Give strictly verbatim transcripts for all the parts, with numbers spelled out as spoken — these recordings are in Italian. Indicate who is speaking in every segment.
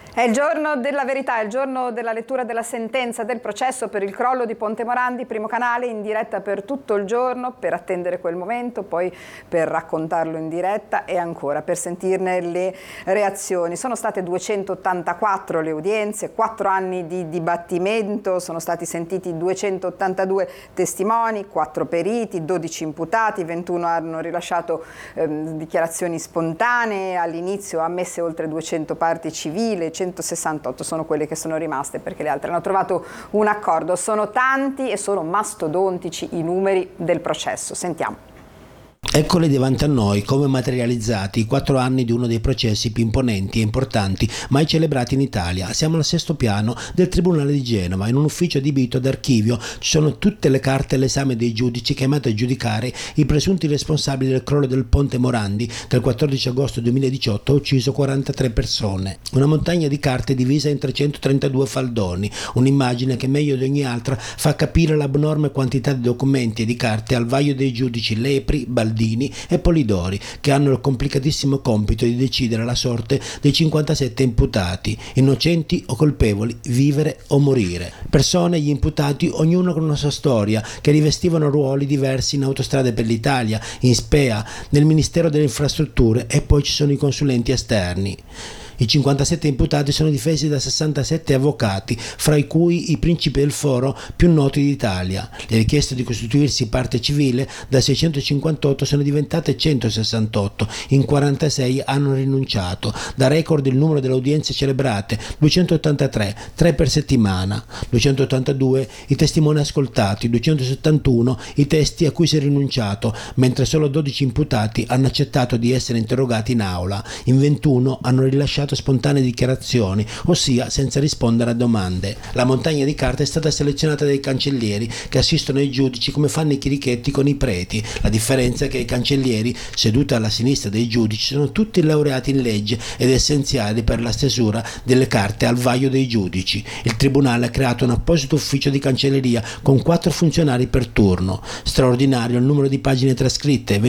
Speaker 1: È il giorno della verità, è il giorno della lettura della sentenza del processo per il crollo di Ponte Morandi, Primo Canale in diretta per tutto il giorno, per attendere quel momento, poi per raccontarlo in diretta e ancora per sentirne le reazioni. Sono state duecentottantaquattro le udienze, quattro anni di dibattimento, sono stati sentiti duecentottantadue testimoni, quattro periti, dodici imputati, ventuno hanno rilasciato ehm, dichiarazioni spontanee, all'inizio ammesse oltre duecento parti civili, centosessantotto sono quelle che sono rimaste perché le altre hanno trovato un accordo. Sono tanti e sono mastodontici i numeri del processo. Sentiamo.
Speaker 2: Eccoli davanti a noi come materializzati i quattro anni di uno dei processi più imponenti e importanti mai celebrati in Italia. Siamo al sesto piano del Tribunale di Genova. In un ufficio adibito ad archivio ci sono tutte le carte all'esame dei giudici chiamati a giudicare i presunti responsabili del crollo del Ponte Morandi che il quattordici agosto duemiladiciotto ha ucciso quarantatré persone. Una montagna di carte divisa in trecentotrentadue faldoni, un'immagine che meglio di ogni altra fa capire l'abnorme quantità di documenti e di carte al vaglio dei giudici Lepri, Baldini e Polidori, che hanno il complicatissimo compito di decidere la sorte dei cinquantasette imputati, innocenti o colpevoli, vivere o morire. Persone, gli imputati, ognuno con una sua storia, che rivestivano ruoli diversi in Autostrade per l'Italia, in Spea, nel Ministero delle Infrastrutture e poi ci sono i consulenti esterni. I cinquantasette imputati sono difesi da sessantasette avvocati, fra cui i principi del foro più noti d'Italia. Le richieste di costituirsi parte civile da seicentocinquantotto sono diventate centosessantotto, in quarantasei hanno rinunciato. Da record il numero delle udienze celebrate, duecentottantatré, tre per settimana, duecentottantadue i testimoni ascoltati, duecentosettantuno i testi a cui si è rinunciato, mentre solo dodici imputati hanno accettato di essere interrogati in aula, in ventuno hanno rilasciato spontanee dichiarazioni, ossia senza rispondere a domande. La montagna di carte è stata selezionata dai cancellieri che assistono i giudici come fanno i chirichetti con i preti. La differenza è che i cancellieri, seduti alla sinistra dei giudici, sono tutti laureati in legge ed essenziali per la stesura delle carte al vaglio dei giudici. Il tribunale ha creato un apposito ufficio di cancelleria con quattro funzionari per turno. Straordinario il numero di pagine trascritte,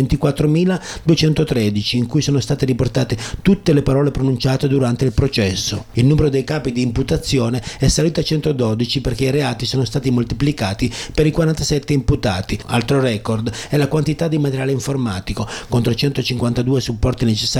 Speaker 2: ventiquattromiladuecentotredici, in cui sono state riportate tutte le parole pronunciate durante il processo. Il numero dei capi di imputazione è salito a centododici perché i reati sono stati moltiplicati per i quarantasette imputati. Altro record è la quantità di materiale informatico, contro centocinquantadue supporti necessari